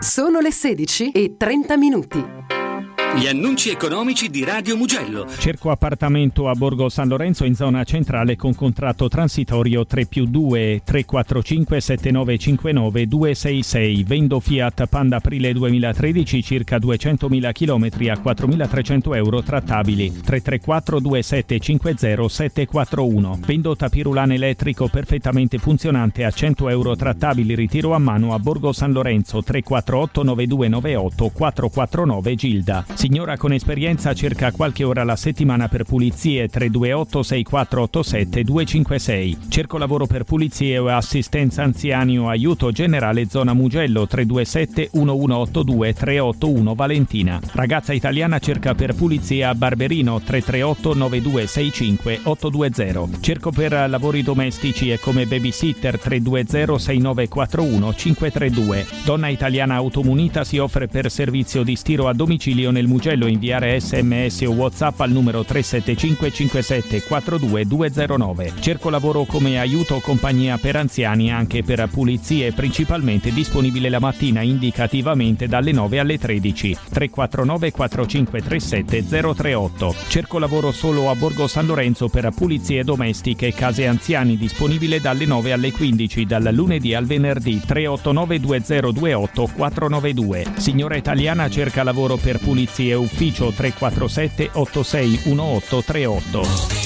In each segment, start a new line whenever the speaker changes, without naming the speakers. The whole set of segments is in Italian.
Sono le 16:30.
Gli annunci economici di Radio Mugello.
Cerco appartamento a Borgo San Lorenzo in zona centrale con contratto transitorio 3+2 345 7959 266. Vendo Fiat Panda aprile 2013, circa 200.000 km a 4.300 euro trattabili. 334 2750 741. Vendo tapirulane elettrico perfettamente funzionante a 100 euro trattabili, ritiro a mano a Borgo San Lorenzo. 348 9298 449 Gilda. Signora con esperienza, cerca qualche ora alla settimana per pulizie. 328 6487 256. Cerco lavoro per pulizie o assistenza anziani o aiuto generale zona Mugello. 327 1182 381 Valentina. Ragazza italiana cerca per pulizie a Barberino. 338 9265 820. Cerco per lavori domestici e come babysitter. 320 6941 532. Donna italiana automunita, si offre per servizio di stiro a domicilio nel Mugello. Inviare SMS o WhatsApp al numero 375 57 42 209. Cerco lavoro come aiuto compagnia per anziani, anche per pulizie, principalmente disponibile la mattina indicativamente dalle 9 alle 13. 349 4537 038. Cerco lavoro solo a Borgo San Lorenzo per pulizie domestiche e case anziani, disponibile dalle 9 alle 15 dal lunedì al venerdì. 389 2028 492. Signora italiana cerca lavoro per pulizie e ufficio. 347 86 1838.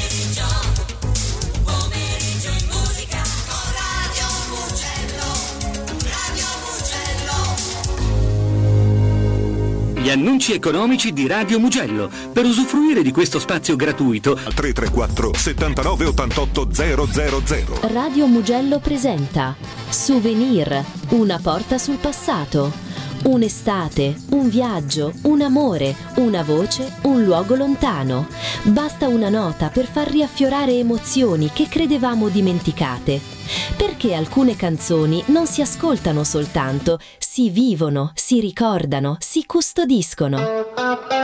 Gli annunci economici di Radio Mugello. Per usufruire di questo spazio gratuito,
al 334 79 88 000.
Radio Mugello presenta Souvenir, una porta sul passato. Un'estate, un viaggio, un amore, una voce, un luogo lontano. Basta una nota per far riaffiorare emozioni che credevamo dimenticate. Perché alcune canzoni non si ascoltano soltanto, si vivono, si ricordano, si custodiscono.